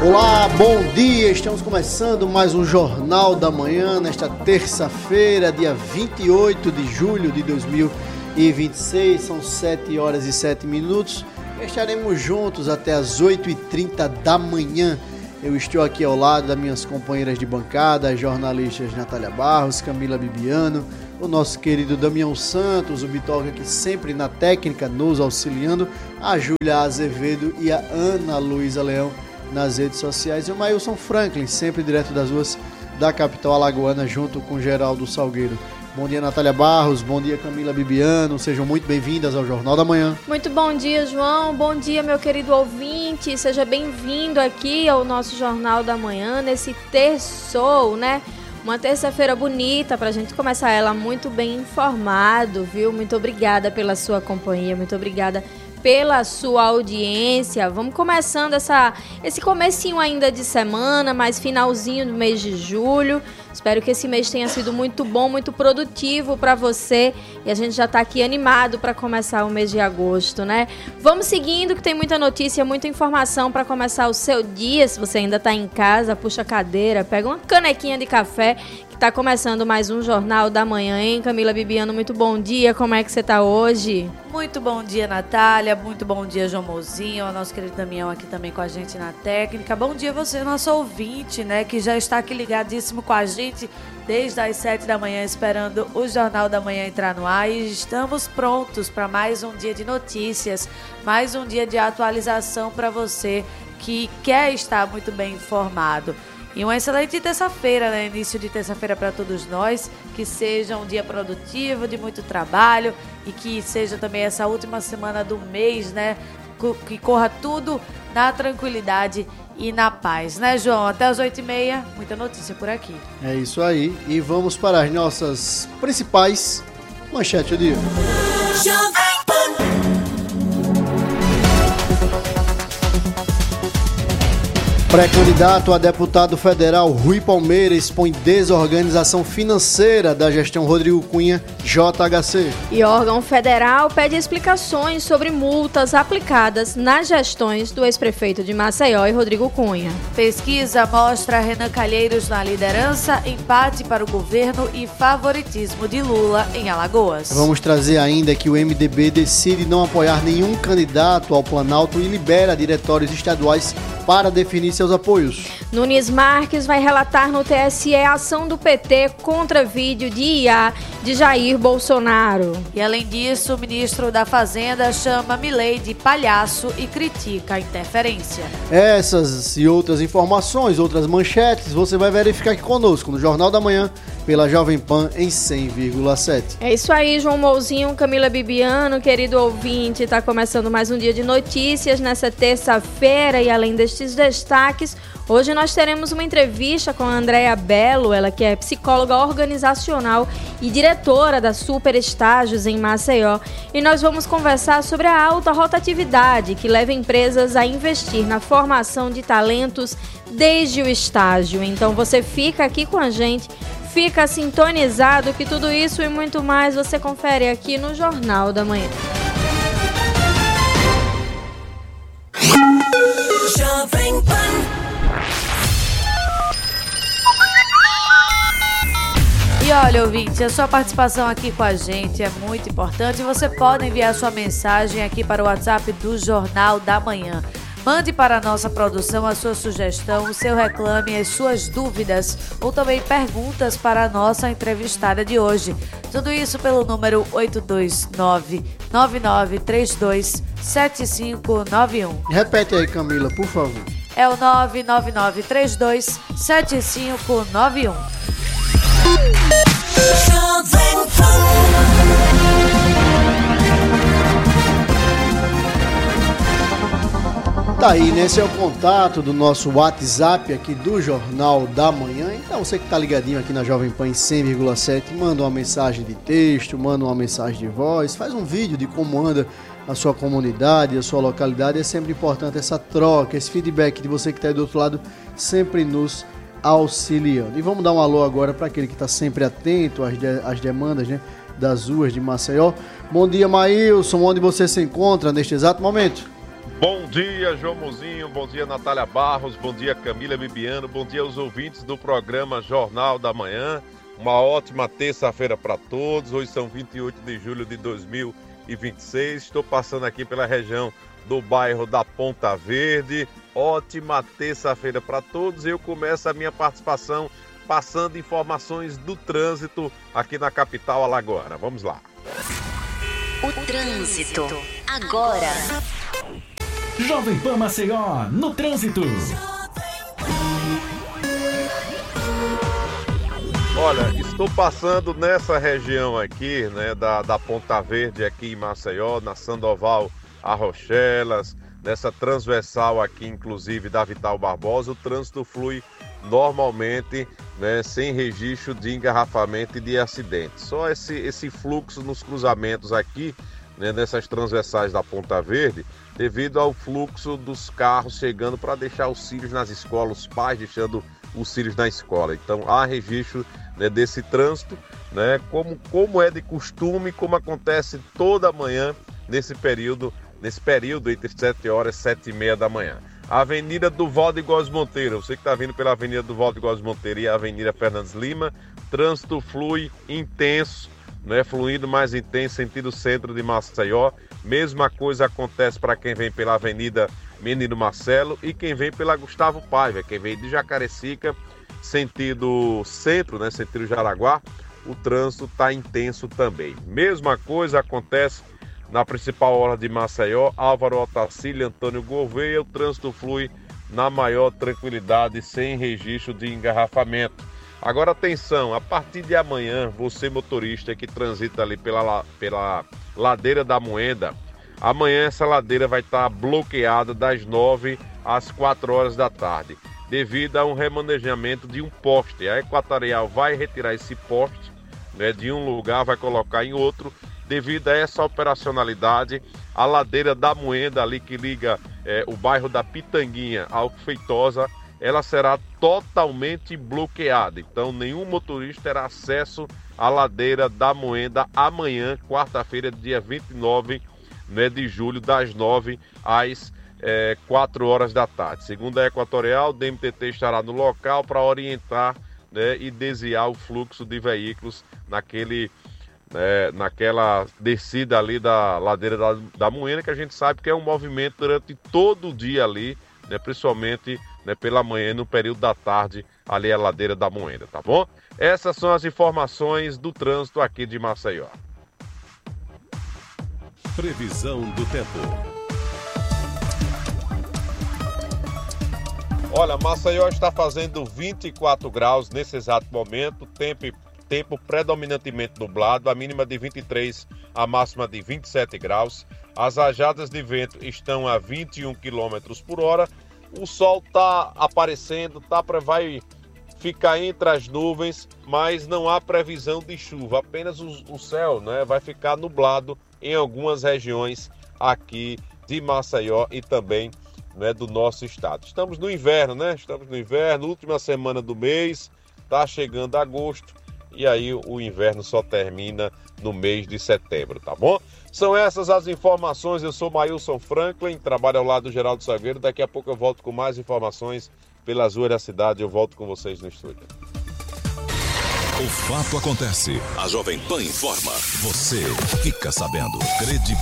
Olá, bom dia, estamos começando mais um Jornal da Manhã, nesta terça-feira, dia 28 de julho de 2026, são 7 horas e 7 minutos, estaremos juntos até as 8h30 da manhã. Eu estou aqui ao lado das minhas companheiras de bancada, as jornalistas Natália Barros, Camila Bibiano, o nosso querido Damião Santos, o Bitoca que sempre na técnica nos auxiliando, a Júlia Azevedo e a Ana Luísa Leão nas redes sociais, e o Mailson Franklin, sempre direto das ruas da capital alagoana, junto com Geraldo Salgueiro. Bom dia, Natália Barros, bom dia, Camila Bibiano, sejam muito bem-vindas ao Jornal da Manhã. Muito bom dia, João, bom dia, meu querido ouvinte, seja bem-vindo aqui ao nosso Jornal da Manhã, nesse terçou, né? Uma terça-feira bonita pra gente começar ela muito bem informado, viu? Muito obrigada pela sua companhia, muito obrigada pela sua audiência. Vamos começando esse comecinho ainda de semana, mas finalzinho do mês de julho. Espero que esse mês tenha sido muito bom, muito produtivo para você. E a gente já está aqui animado para começar o mês de agosto, né? Vamos seguindo, que tem muita notícia, muita informação para começar o seu dia. Se você ainda está em casa, puxa a cadeira, pega uma canequinha de café, que está começando mais um Jornal da Manhã, hein? Camila Bibiano, muito bom dia. Como é que você está hoje? Muito bom dia, Natália. Muito bom dia, João Mozinho. O nosso querido Damião aqui também com a gente na técnica. Bom dia você, nosso ouvinte, né? Que já está aqui ligadíssimo com a gente desde as 7 da manhã, esperando o Jornal da Manhã entrar no ar. E estamos prontos para mais um dia de notícias, mais um dia de atualização para você que quer estar muito bem informado. E uma excelente terça-feira, né? Início de terça-feira para todos nós. Que seja um dia produtivo, de muito trabalho, e que seja também essa última semana do mês, né? Que corra tudo na tranquilidade e na paz, né, João? Até as 8h30, muita notícia por aqui. É isso aí, e vamos para as nossas principais manchetes do dia. Pré-candidato a deputado federal Rui Palmeira expõe desorganização financeira da gestão Rodrigo Cunha, JHC. E órgão federal pede explicações sobre multas aplicadas nas gestões do ex-prefeito de Maceió e Rodrigo Cunha. Pesquisa mostra Renan Calheiros na liderança, empate para o governo e favoritismo de Lula em Alagoas. Vamos trazer ainda que o MDB decide não apoiar nenhum candidato ao Planalto e libera diretórios estaduais para definir seus apoios. Nunes Marques vai relatar no TSE a ação do PT contra vídeo de IA de Jair Bolsonaro. E além disso, o ministro da Fazenda chama Milei de palhaço e critica a interferência. Essas e outras informações, outras manchetes, você vai verificar aqui conosco no Jornal da Manhã, pela Jovem Pan em 100,7. É isso aí, João Mouzinho, Camila Bibiano, querido ouvinte, está começando mais um dia de notícias nessa terça-feira, e além destes destaques, hoje nós teremos uma entrevista com a Andréa Belo, ela que é psicóloga organizacional e diretora da Super Estágios em Maceió, e nós vamos conversar sobre a alta rotatividade que leva empresas a investir na formação de talentos desde o estágio. Então você fica aqui com a gente, fica sintonizado, que tudo isso e muito mais você confere aqui no Jornal da Manhã. E olha, ouvinte, a sua participação aqui com a gente é muito importante. Você pode enviar sua mensagem aqui para o WhatsApp do Jornal da Manhã. Mande para a nossa produção a sua sugestão, o seu reclame, as suas dúvidas ou também perguntas para a nossa entrevistada de hoje. Tudo isso pelo número 829-9932-7591. Repete aí, Camila, por favor. É o 99932-7591. Tá aí, né? Esse é o contato do nosso WhatsApp aqui do Jornal da Manhã. Então você que tá ligadinho aqui na Jovem Pan em 100,7, manda uma mensagem de texto, manda uma mensagem de voz, faz um vídeo de como anda a sua comunidade, a sua localidade. É sempre importante essa troca, esse feedback de você que tá aí do outro lado, sempre nos auxiliando. E vamos dar um alô agora para aquele que está sempre atento às demandas, né, das ruas de Maceió. Bom dia, Maílson, onde você se encontra neste exato momento? Bom dia, João Mozinho, bom dia, Natália Barros, bom dia, Camila Bibiano, bom dia aos ouvintes do programa Jornal da Manhã. Uma ótima terça-feira para todos. Hoje são 28 de julho de 2026. Estou passando aqui pela região do bairro da Ponta Verde. Ótima terça-feira para todos. Eu começo a minha participação passando informações do trânsito aqui na capital alagoana. Vamos lá. O trânsito agora. Jovem Pan Maceió, no trânsito. Olha, estou passando nessa região aqui, né, da Ponta Verde aqui em Maceió, na Sandoval Arrochelas, nessa transversal aqui, inclusive, da Vital Barbosa. O trânsito flui normalmente, né, sem registro de engarrafamento e de acidente. Só esse fluxo nos cruzamentos aqui, né, nessas transversais da Ponta Verde, devido ao fluxo dos carros chegando para deixar os filhos nas escolas, os pais deixando os filhos na escola. Então há registro, né, desse trânsito, né, como é de costume, como acontece toda manhã nesse período entre 7 horas e 7 e meia da manhã. A Avenida do Valde Góes Monteiro, você que está vindo pela Avenida do Valde Góes Monteiro e a Avenida Fernandes Lima, trânsito flui intenso, né, fluindo mais intenso sentido centro de Maceió. Mesma coisa acontece para quem vem pela Avenida Menino Marcelo e quem vem pela Gustavo Paiva, quem vem de Jacarecica, sentido centro, né, sentido Jaraguá, o trânsito está intenso também. Mesma coisa acontece na principal orla de Maceió, Álvaro Otacílio, Antônio Gouveia, o trânsito flui na maior tranquilidade, sem registro de engarrafamento. Agora atenção, a partir de amanhã, você motorista que transita ali pela ladeira da Moenda, amanhã essa ladeira vai estar bloqueada das 9 às 4 horas da tarde, devido a um remanejamento de um poste. A Equatorial vai retirar esse poste, né, de um lugar, vai colocar em outro. Devido a essa operacionalidade, a ladeira da Moenda, ali que liga o bairro da Pitanguinha ao Feitosa, ela será totalmente bloqueada. Então, nenhum motorista terá acesso à ladeira da Moenda amanhã, quarta-feira, dia 29, né, de julho, das 9 às 4 horas da tarde. Segundo a Equatorial, o DMTT estará no local para orientar, né, e desviar o fluxo de veículos naquela descida ali da ladeira da Moenda, que a gente sabe que é um movimento durante todo o dia ali, né, principalmente, né, pela manhã, no período da tarde, ali a ladeira da Moenda, tá bom? Essas são as informações do trânsito aqui de Maceió. Previsão do tempo. Olha, Maceió está fazendo 24 graus nesse exato momento, tempo predominantemente nublado, a mínima de 23, a máxima de 27 graus. As rajadas de vento estão a 21 km por hora. O sol está aparecendo, vai ficar entre as nuvens, mas não há previsão de chuva. Apenas o céu, né, vai ficar nublado em algumas regiões aqui de Maceió e também, né, do nosso estado. Estamos no inverno, né? Estamos no inverno, última semana do mês, está chegando agosto. E aí o inverno só termina no mês de setembro, tá bom? São essas as informações. Eu sou Mailson Franklin, trabalho ao lado do Geraldo Salgueiro. Daqui a pouco eu volto com mais informações pelas ruas da cidade. Eu volto com vocês no estúdio. O fato acontece. A Jovem Pan informa. Você fica sabendo. Credibilidade.